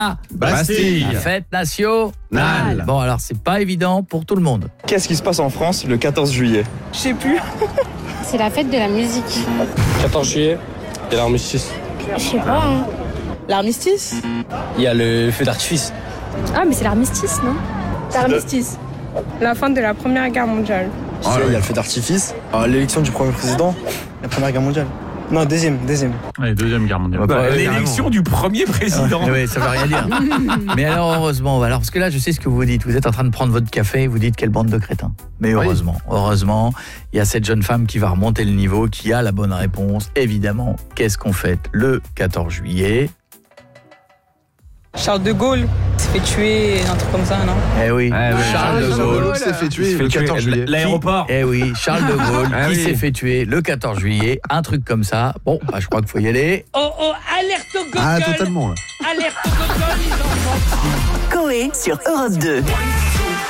Bastille. La fête nationale. Bon, alors c'est pas évident pour tout le monde. Qu'est-ce qui se passe en France le 14 juillet? Je sais plus. C'est la fête de la musique. 14 juillet, il y a l'armistice. Je sais pas. Hein. L'armistice? Il y a le feu d'artifice. Ah, mais c'est l'armistice, non? L'armistice. La fin de la Première Guerre mondiale. Il y a le feu d'artifice. L'élection du premier président. La Première Guerre mondiale. Non, deuxième. Allez, deuxième guerre mondiale. L'élection du premier président. Oui, ça veut rien dire. Mais alors heureusement, parce que là je sais ce que vous dites. Vous êtes en train de prendre votre café et vous dites quelle bande de crétins. Mais heureusement, il y a cette jeune femme qui va remonter le niveau, qui a la bonne réponse. Évidemment, qu'est-ce qu'on fête le 14 juillet? Charles de Gaulle s'est fait tuer, un truc comme ça, non? Eh oui, Charles de Gaulle s'est fait tuer le 14 juillet. L'aéroport. Eh oui, Charles de Gaulle qui s'est fait tuer le 14 juillet, un truc comme ça. Bon, je crois qu'il faut y aller. Oh, alerte au Google. Ah, totalement là. Alerte au Google, les enfants. Coé sur Europe 2.